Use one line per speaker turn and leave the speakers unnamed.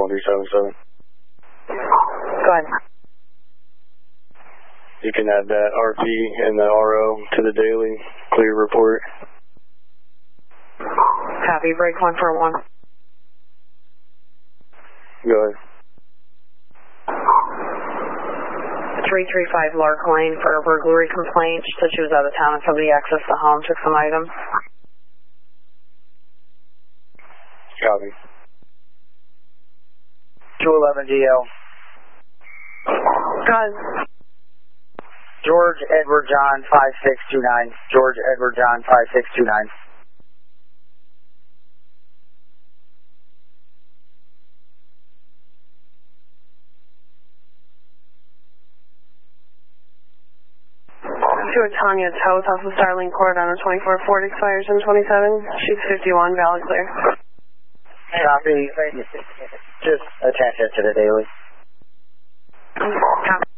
1377.
Go ahead.
You can add that RP and the RO to the daily clear report.
Copy, break 141.
Go ahead.
335 Lark Lane for a burglary complaint. She said she was out of town and somebody accessed the home, took some items.
Copy.
211 DL.
Go ahead.
George Edward John 5629. George Edward John 5629.
To Tanya Toth off of Starling Court on a 24 Ford expires in 27. She's 51, valid clear.
Copy. Just attach it to the daily.
Copy.